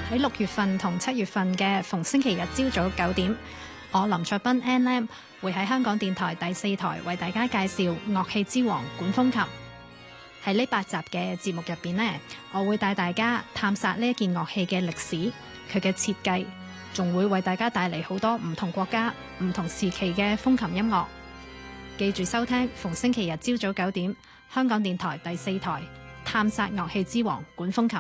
喺6月份同7月份嘅逢星期日朝早9點，我林卓斌 N.M 會喺香港電台第4台為大家介紹樂器之王管風琴。喺呢8集嘅節目入邊呢，我會帶大家探索呢一件樂器嘅歷史、佢嘅設計，仲會為大家帶嚟好多唔同國家、唔同時期嘅風琴音樂。記住收聽逢星期日朝早9點，香港電台第4台探索樂器之王管風琴。